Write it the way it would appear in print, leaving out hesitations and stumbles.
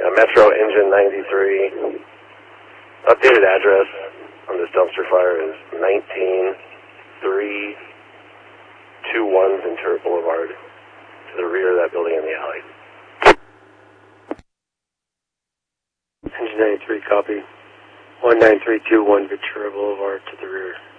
Metro Engine 93. Updated address on this dumpster fire is 19321 Ventura Boulevard, to the rear of that building in the alley. Engine 93, copy. 19321 Ventura Boulevard, to the rear.